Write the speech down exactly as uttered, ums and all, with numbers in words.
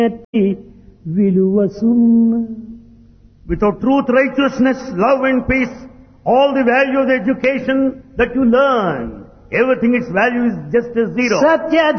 విలువ సున్న. Without truth, righteousness, love and peace, all the value of the education that you learn, everything its value is just a zero. Satya